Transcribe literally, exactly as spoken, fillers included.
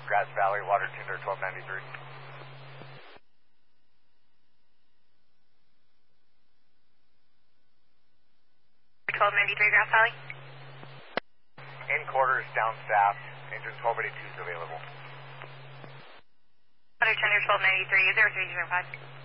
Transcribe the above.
Grass Valley, water tender twelve ninety-three. twelve ninety-three Grass Valley. In quarters, down staffed. Engine twelve eighty-two is available. Water tender twelve ninety-three, zero three zero five.